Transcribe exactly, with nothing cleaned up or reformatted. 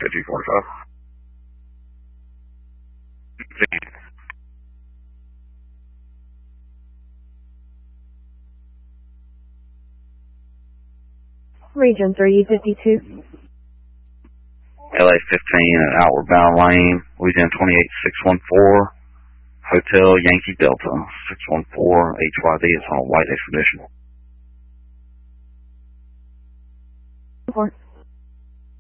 fifty forty-five. Region three fifty-two. L A fifteen at Outward Bound Lane, Louisiana twenty-eight six one four, Hotel Yankee Delta, six one four H Y D. It's on a white expedition. Report.